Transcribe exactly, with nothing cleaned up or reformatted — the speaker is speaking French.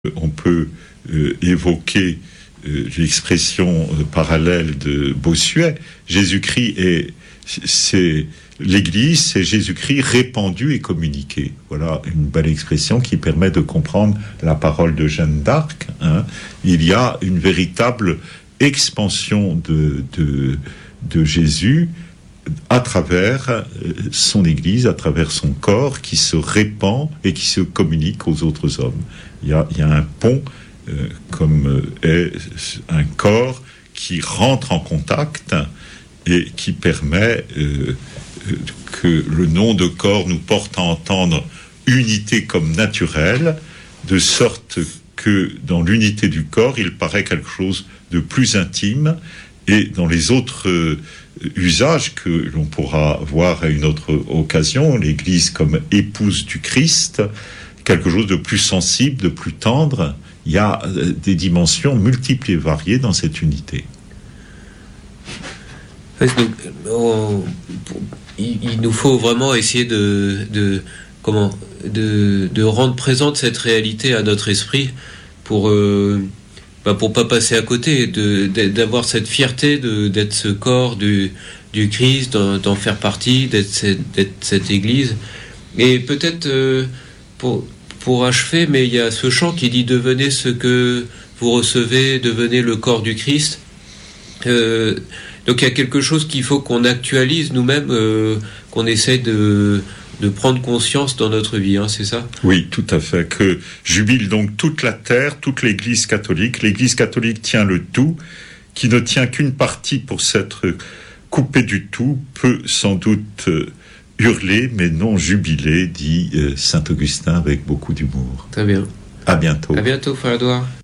On peut euh, évoquer euh, l'expression euh, parallèle de Bossuet. Jésus-Christ est, c'est l'Église, c'est Jésus-Christ répandu et communiqué. Voilà une belle expression qui permet de comprendre la parole de Jeanne d'Arc. Hein. Il y a une véritable expansion de, de, de Jésus à travers son Église, à travers son corps qui se répand et qui se communique aux autres hommes. Il y a, il y a un pont, euh, comme euh, est un corps qui rentre en contact et qui permet euh, que le nom de corps nous porte à entendre unité comme naturelle, de sorte que dans l'unité du corps, il paraît quelque chose de plus intime, et dans les autres euh, usages que l'on pourra voir à une autre occasion, l'Église comme épouse du Christ, quelque chose de plus sensible, de plus tendre. Il y a des dimensions multiples et variées dans cette unité. Donc, on, il, il nous faut vraiment essayer de, de comment de, de rendre présente cette réalité à notre esprit pour euh, bah pour pas passer à côté, de, de d'avoir cette fierté de d'être ce corps du du Christ, d'en, d'en faire partie, d'être cette, d'être cette Église. Et peut-être euh, pour pour achever, mais il y a ce chant qui dit: devenez ce que vous recevez, devenez le corps du Christ. Euh, donc il y a quelque chose qu'il faut qu'on actualise nous-mêmes, euh, qu'on essaie de de prendre conscience dans notre vie, hein, c'est ça ? Oui, tout à fait. Que jubile donc toute la terre, toute l'Église catholique. L'Église catholique tient le tout, qui ne tient qu'une partie pour s'être coupée du tout, peut sans doute euh, hurler, mais non jubiler, dit euh, saint Augustin avec beaucoup d'humour. Très bien. À bientôt. À bientôt, frère Édouard.